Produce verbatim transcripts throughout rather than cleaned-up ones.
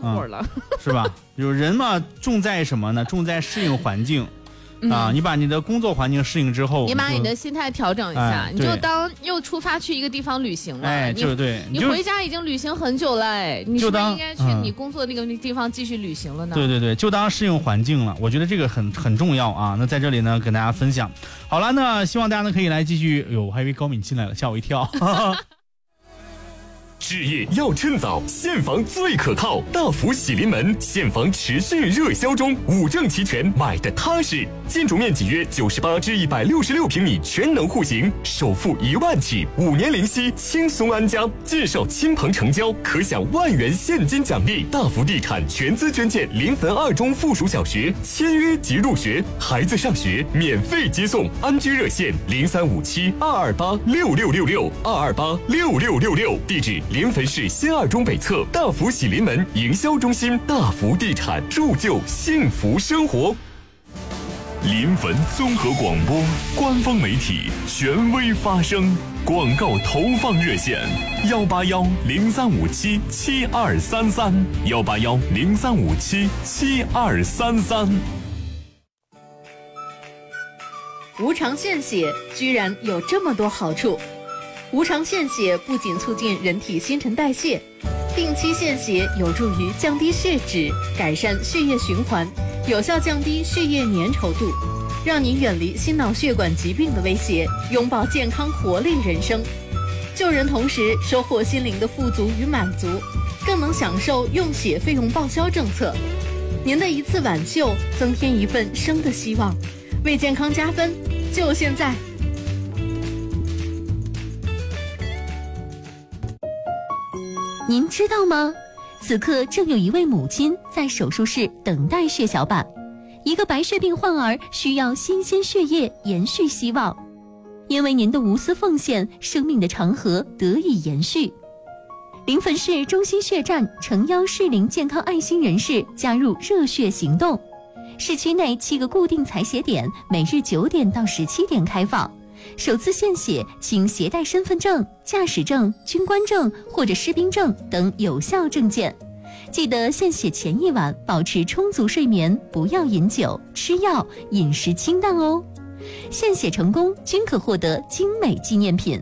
活了、 嗯，是吧？有人嘛，重在什么呢？重在适应环境。啊，你把你的工作环境适应之后， 你把你的心态调整一下， 哎、 你就当又出发去一个地方旅行了。 哎，就对， 你你回家已经旅行很久了，哎，你是不是应该去你工作那个地方继续旅行了呢？ 嗯、对对对，就当适应环境了。我觉得这个很很重要啊。那在这里呢，跟大家分享。好了，那希望大家呢可以来继续。哟，我还以为高敏进来了，吓我一跳。 置业要趁早，现房最可靠。大福喜临门，现房持续热销中，五证齐全，买的踏实。建筑面积约九十八至一百六十六平米，全能户型，首付一万起，五年零息，轻松安家。介绍亲朋成交，可享万元现金奖励。大福地产全资捐建临汾二中附属小学，签约即入学，孩子上学免费接送。安居热线零三五七二二八六六六六二二八六六六六，地址。临汾市新二中北侧大福喜临门营销中心，大福地产铸就幸福生活。 临汾综合广播官方媒体，权威发声。广告投放热线：幺八幺零三五七七二三三，幺八幺零三五七七二三三。 无偿献血居然有这么多好处。无偿献血不仅促进人体新陈代谢，定期献血有助于降低血脂，改善血液循环，有效降低血液粘稠度，让你远离心脑血管疾病的威胁，拥抱健康活力人生。救人同时收获心灵的富足与满足，更能享受用血费用报销政策。您的一次挽救，增添一份生的希望，为健康加分，就现在！ 您知道吗？此刻正有一位母亲在手术室等待血小板，一个白血病患儿需要新鲜血液延续希望。因为您的无私奉献，生命的长河得以延续。临汾市中心血站诚邀适龄健康爱心人士加入热血行动。市区内七个固定采血点，每日九点到十七点开放。首次献血请携带身份证、驾驶证、军官证或者士兵证等有效证件。记得献血前一晚保持充足睡眠，不要饮酒、吃药，饮食清淡哦。献血成功均可获得精美纪念品。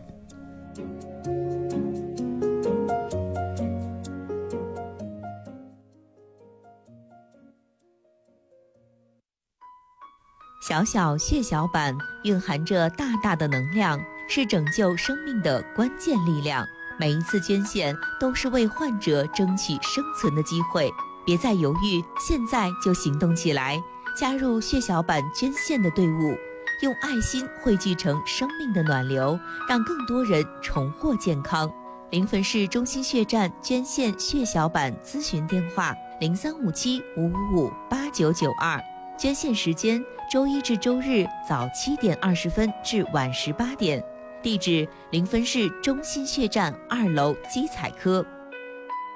小小血小板蕴含着大大的能量，是拯救生命的关键力量。每一次捐献都是为患者争取生存的机会，别再犹豫，现在就行动起来，加入血小板捐献的队伍，用爱心汇聚成生命的暖流，让更多人重获健康。临汾市中心血站捐献血小板咨询电话：零三五七五五五八九九二。捐献时间：周一至周日早七点二十分至晚十八点。地址：临汾市中心血站二楼基采科。